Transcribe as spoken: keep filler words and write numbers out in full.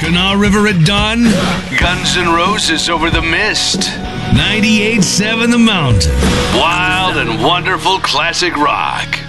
Kanawha River at dawn. Guns N' Roses over the mist. ninety-eight point seven The Mountain. Wild and wonderful classic rock.